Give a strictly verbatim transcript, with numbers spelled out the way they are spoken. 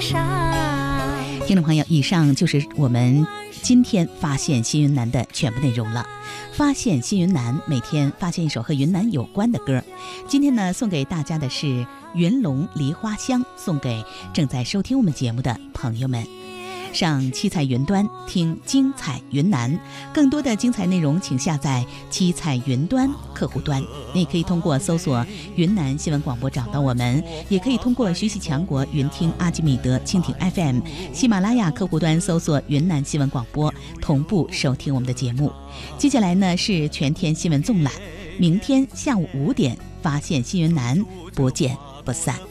上。 听众朋友，以上就是我们今天发现新云南的全部内容了。发现新云南，每天发现一首和云南有关的歌。今天呢，送给大家的是《云龙梨花香》，送给正在收听我们节目的朋友们。上七彩云端听精彩云南，更多的精彩内容请下载七彩云端客户端。你也可以通过搜索云南新闻广播找到我们，也可以通过学习强国云听阿基米德蜻蜓 F M 喜马拉雅客户端搜索云南新闻广播，同步收听我们的节目。接下来呢是全天新闻纵览，明天下午五点发现新云南，不见不散。